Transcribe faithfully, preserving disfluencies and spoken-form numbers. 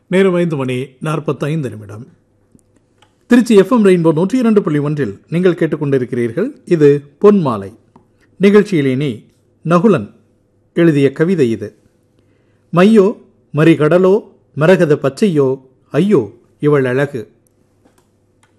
நேரம் ஐந்து மணி நாற்பத்தைந்து நிமிடம். திருச்சி எஃப்எம் ரெயின்போ நூற்றி இரண்டு புள்ளி ஒன்றில் நீங்கள் கேட்டுக்கொண்டிருக்கிறீர்கள். இது பொன் மாலை நிகழ்ச்சியில். இனி நகுலன் எழுதிய கவிதை இது. மையோ மறிகடலோ மரகத பச்சையோ ஐயோ இவள் அழகு.